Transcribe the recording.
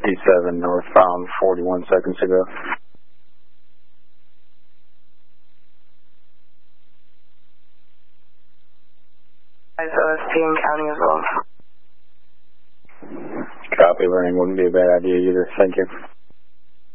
57 northbound 41 seconds ago. OSP in county as well. Copy, learning wouldn't be a bad idea either. Thank you.